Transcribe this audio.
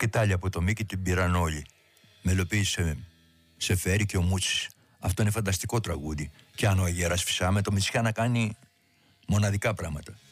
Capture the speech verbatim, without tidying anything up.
σκητάλια από το Μίκη την πήραν όλοι. Μελοποίησε σε φέρει και ο Μούτσης. Αυτό είναι φανταστικό τραγούδι. Και αν ο Αγέρας Φυσάμε, το Μητσιά να κάνει μοναδικά πράγματα.